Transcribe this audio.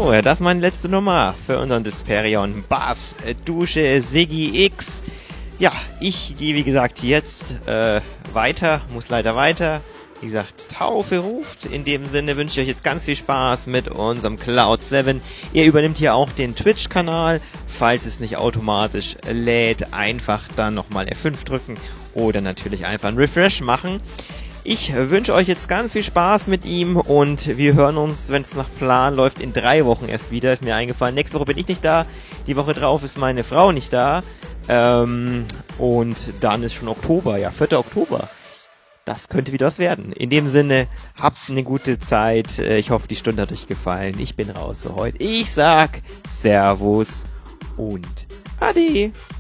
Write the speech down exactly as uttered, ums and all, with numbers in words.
So, das ist meine letzte Nummer für unseren Desperion Bass Dusche Siggi X. Ja, ich gehe wie gesagt jetzt äh, weiter, muss leider weiter. Wie gesagt, Taufe ruft. In dem Sinne wünsche ich euch jetzt ganz viel Spaß mit unserem Cloud sieben. Ihr übernimmt hier auch den Twitch-Kanal. Falls es nicht automatisch lädt, einfach dann nochmal F fünf drücken oder natürlich einfach einen Refresh machen. Ich wünsche euch jetzt ganz viel Spaß mit ihm und wir hören uns, wenn es nach Plan läuft, in drei Wochen erst wieder. Ist mir eingefallen. Nächste Woche bin ich nicht da. Die Woche drauf ist meine Frau nicht da. Ähm, und dann ist schon Oktober, ja, vierter Oktober. Das könnte wieder was werden. In dem Sinne, habt eine gute Zeit. Ich hoffe, die Stunde hat euch gefallen. Ich bin raus für heute. Ich sag Servus und Ade.